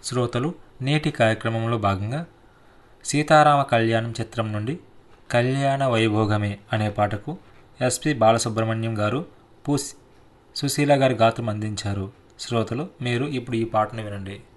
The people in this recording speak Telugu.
శ్రోతలు నేటి కార్యక్రమంలో భాగంగా సీతారామ కళ్యాణం చిత్రం నుండి కళ్యాణ వైభోగమే అనే పాటకు ఎస్పి బాలసుబ్రహ్మణ్యం గారు సుశీల గారి గాత్రం అందించారు. శ్రోతలు మీరు ఇప్పుడు ఈ పాటను వినండి.